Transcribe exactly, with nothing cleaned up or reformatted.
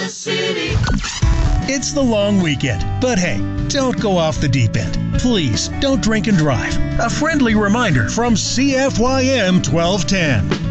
Kansas City. It's the long weekend, but hey, don't go off the deep end. Please don't drink and drive. A friendly reminder from C F Y M twelve ten.